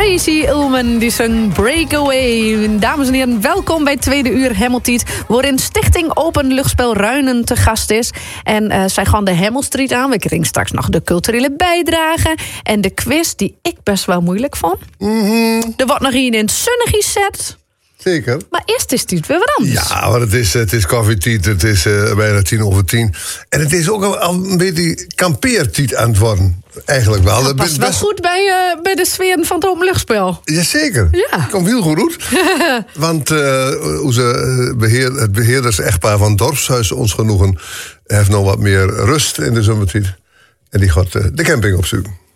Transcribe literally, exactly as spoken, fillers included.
Tracy Ullman, die zong Breakaway. Dames en heren, welkom bij het tweede uur Hemeltiet, waarin Stichting Open Luchtspel Ruinen te gast is. En uh, zij gaan de Hemelstreet aan. We krijgen straks nog de culturele bijdrage en de quiz die ik best wel moeilijk vond. Mm-hmm. Er wordt nog een in Sunnige set. Zeker. Maar eerst is het weer wat anders. Ja, want het is, het is koffietiet, het is uh, bijna tien over tien. En het is ook al, al een beetje kampeertiet aan het worden. Eigenlijk wel. Dat past wel best... goed bij, uh, bij de sfeer van het Open Luchtspel. Jazeker. Ja. Komt heel goed uit. Want uh, onze beheer, het beheerders-echtpaar van Dorpshuis Ons Genoegen heeft nog wat meer rust in de zomertijd. En die gaat uh, de camping opzoeken.